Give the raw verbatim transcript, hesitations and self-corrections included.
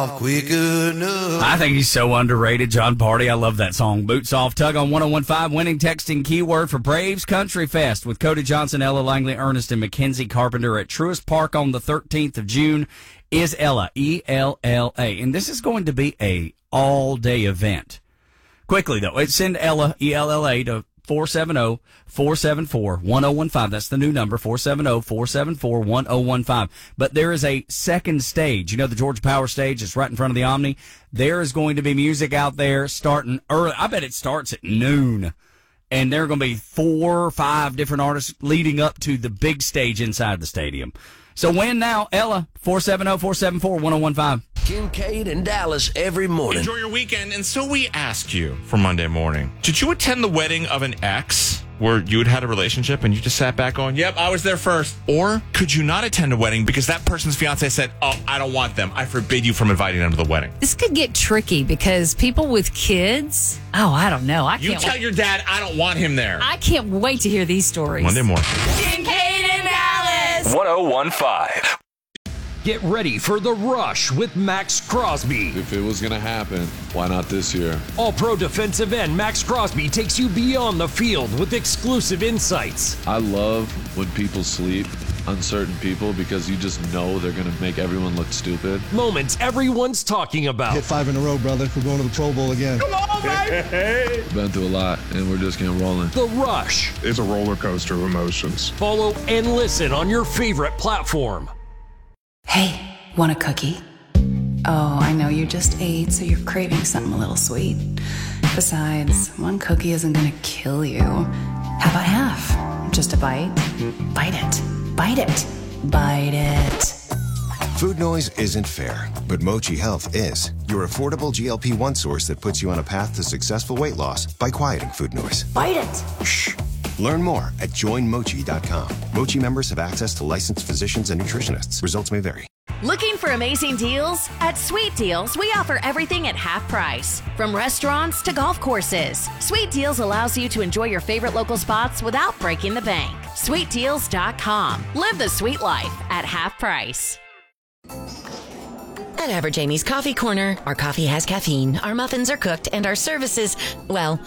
Quick enough. I think he's so underrated, John Party. I love that song. Boots Off. Tug on one oh one five, winning texting keyword for Braves Country Fest with Cody Johnson, Ella Langley, Ernest, and Mackenzie Carpenter at Truist Park on the thirteenth of June is Ella, E L L A. And this is going to be a all-day event. Quickly, though, send Ella, E L L A, to four seven zero, four seven four, one oh one five. That's the new number, four seven zero, four seven four, one oh one five. But there is a second stage. You know the Georgia Power stage? It's right in front of the Omni. There is going to be music out there starting early. I bet it starts at noon. And there are going to be four or five different artists leading up to the big stage inside the stadium. So win now, Ella, four seven zero, four seven four, one oh one five. Kincaid and Dallas every morning. Enjoy your weekend. And so we ask you for Monday morning, did you attend the wedding of an ex where you had had a relationship and you just sat back going, yep, I was there first? Or could you not attend a wedding because that person's fiance said, oh, I don't want them. I forbid you from inviting them to the wedding. This could get tricky because people with kids, oh, I don't know. I You can't tell wait. your dad, I don't want him there. I can't wait to hear these stories. Monday morning. Kincaid and Dallas. one oh one five. Get ready for The Rush with Max Crosby. If it was going to happen, why not this year? All-pro defensive end Max Crosby takes you beyond the field with exclusive insights. I love when people sleep, uncertain people, because you just know they're going to make everyone look stupid. Moments everyone's talking about. Hit five in a row, brother. We're going to the Pro Bowl again. Come on, baby! Been through a lot, and we're just getting rolling. The Rush. It's a roller coaster of emotions. Follow and listen on your favorite platform. Hey, want a cookie? Oh, I know you just ate, so you're craving something a little sweet. Besides, one cookie isn't gonna kill you. How about half? Just a bite? Bite it. Bite it. Bite it. Food noise isn't fair, but Mochi Health is. Your affordable G L P one source that puts you on a path to successful weight loss by quieting food noise. Bite it. Shh. Learn more at join mochi dot com. Mochi members have access to licensed physicians and nutritionists. Results may vary. Looking for amazing deals? At Sweet Deals, we offer everything at half price. From restaurants to golf courses, Sweet Deals allows you to enjoy your favorite local spots without breaking the bank. sweet deals dot com. Live the sweet life at half price. At Average Amy's Coffee Corner, our coffee has caffeine, our muffins are cooked, and our services, well,